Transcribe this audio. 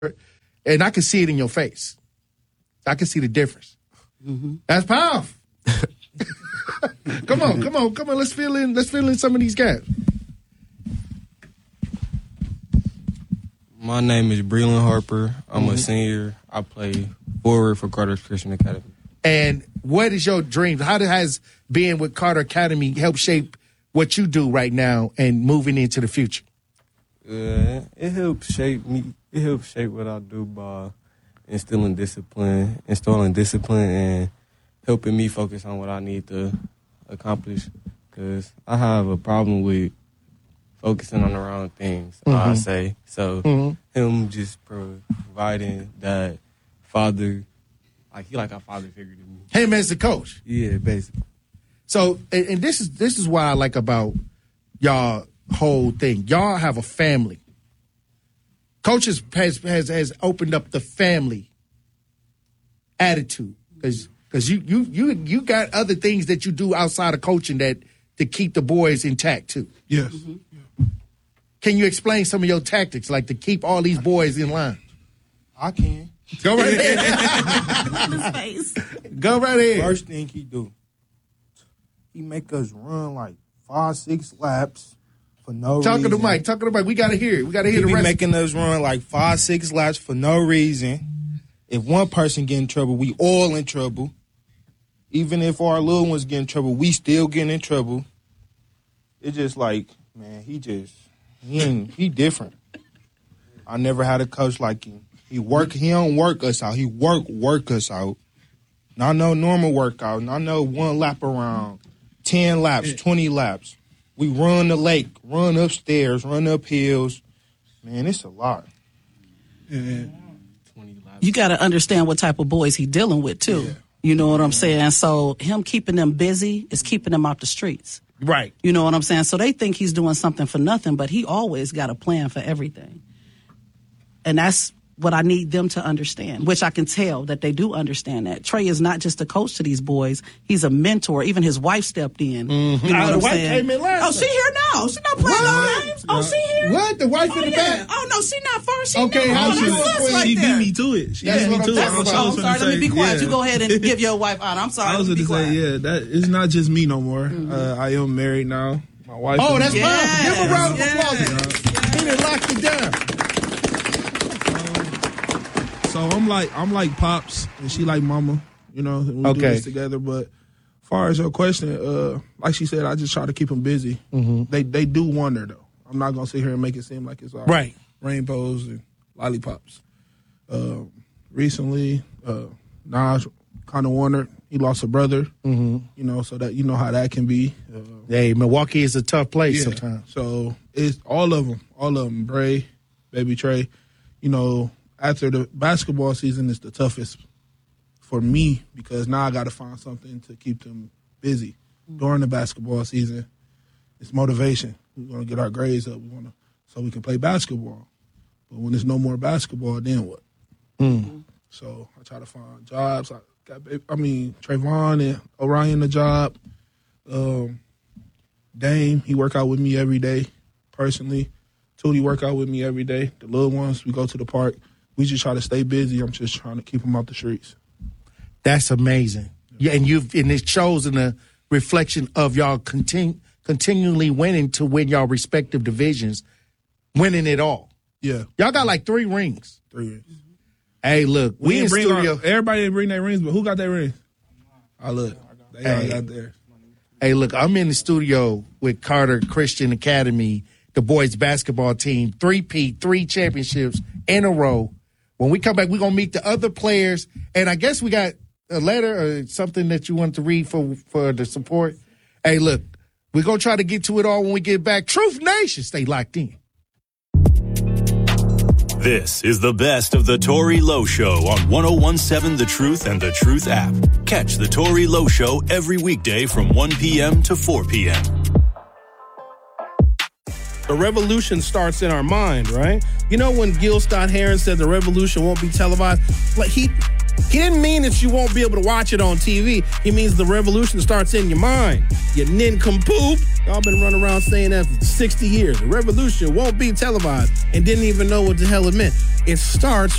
and I can see it in your face. I can see the difference. Mm-hmm. That's powerful. Come on. Let's fill in some of these gaps. My name is Breland Harper. I'm a senior. I play forward for Carter Christian Academy. And what is your dream? How has being with Carter Academy helped shape what you do right now and moving into the future? It helps shape me. It helps shape what I do by instilling discipline, and helping me focus on what I need to accomplish. Because I have a problem with focusing on the wrong things, I say. So him just providing that father, he like a father figure to me. Him as the coach. Yeah, basically. So, and this is what I like about y'all whole thing. Y'all have a family. Coaches has opened up the family attitude because you got other things that you do outside of coaching that to keep the boys intact too. Yes. Mm-hmm. Can you explain some of your tactics, like to keep all these boys in line? I can. Go right ahead. Go right ahead. First thing he do, he make us run like 5-6 laps for no reason. Talking to Mike. We gotta hear it. We gotta hear he the rest. He be making us run like 5-6 laps for no reason. If one person get in trouble, we all in trouble. Even if our little ones get in trouble, we still getting in trouble. It's just like, man, he different. I never had a coach like him. He don't work us out. He work us out. Not no normal workout. Not no one lap around, 10 laps, 20 laps. We run the lake, run upstairs, run up hills. Man, it's a lot. You got to understand what type of boys he dealing with, too. Yeah. You know what I'm saying? So him keeping them busy is keeping them out the streets. Right. You know what I'm saying? So they think he's doing something for nothing, but he always got a plan for everything. And that's what I need them to understand, which I can tell that they do understand that. Trey is not just a coach to these boys. He's a mentor. Even his wife stepped in. Mm-hmm. You know what I'm wife saying? Came in last oh, she here now. She not playing no games. Oh, she here? What? The wife in the back? Oh, no, she not first. She okay, how she beat me to it. She beat me to it. I'm sorry. Let me be quiet. Yeah. You go ahead and give your wife out. I'm sorry. I was going to say, that it's not just me no more. I am married now. My wife. Oh, that's powerful. Give a round of applause. He done locked it down. So I'm like Pops, and she like Mama. You know, and we do this together. But as far as your question, like she said, I just try to keep them busy. Mm-hmm. They do wonder though. I'm not gonna sit here and make it seem like it's all right. Rainbows and lollipops. Recently, Nas kind of wondered. He lost a brother. Mm-hmm. You know, so that you know how that can be. Hey, Milwaukee is a tough place sometimes. So it's all of them. Bray, baby Trey. You know. After the basketball season is the toughest for me because now I got to find something to keep them busy. During the basketball season, it's motivation. We want to get our grades up. So we can play basketball. But when there's no more basketball, then what? So I try to find jobs. Trayvon and Orion a job. Dame, he work out with me every day, personally. Tootie work out with me every day. The little ones, we go to the park. We just try to stay busy. I'm just trying to keep them out the streets. That's amazing. Yeah, and it shows in the reflection of y'all continually winning to win y'all respective divisions, winning it all. Yeah. Y'all got like 3 rings. 3 rings. Hey, look, we in studio. Everybody didn't bring their rings, but who got their rings? Look. They all got theirs. Hey, look, I'm in the studio with Carter Christian Academy, the boys basketball team, 3 championships in a row. When we come back, we're going to meet the other players. And I guess we got a letter or something that you want to read for the support. Hey, look, we're going to try to get to it all when we get back. Truth Nation, stay locked in. This is the best of the Tory Lowe Show on 101.7 The Truth and The Truth app. Catch the Tory Lowe Show every weekday from 1 p.m. to 4 p.m. The revolution starts in our mind, right? You know when Gil Scott-Heron said the revolution won't be televised? Like he didn't mean that you won't be able to watch it on TV. He means the revolution starts in your mind. You nincompoop. Y'all been running around saying that for 60 years. The revolution won't be televised and didn't even know what the hell it meant. It starts